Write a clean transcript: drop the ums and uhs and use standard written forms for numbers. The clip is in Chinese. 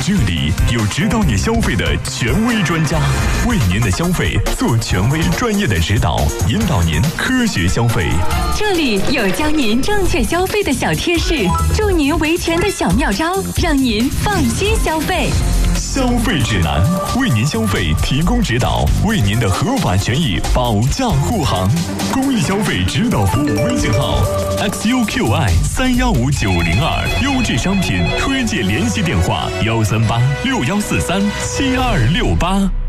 这里有指导你消费的权威专家，为您的消费做权威专业的指导，引导您科学消费。 这里有教您正确消费的小贴士，助您维权的小妙招，让您放心消费。 消费指南，为您消费提供指导，为您的合法权益保驾护航。公益消费指导服务微信号 XUQI315902，优质商品推荐联系电话13861437268。